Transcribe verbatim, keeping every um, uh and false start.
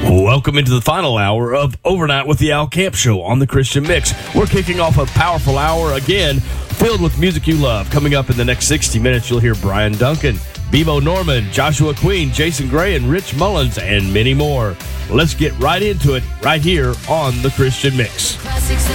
Welcome into the final hour of Overnight with the Al Camp Show on the Christian Mix. We're kicking off a powerful hour again, filled with music you love. Coming up in the next sixty minutes, you'll hear Brian Duncan, Bebo Norman, Joshua Queen, Jason Gray, and Rich Mullins, and many more. Let's get right into it right here on the Christian Mix.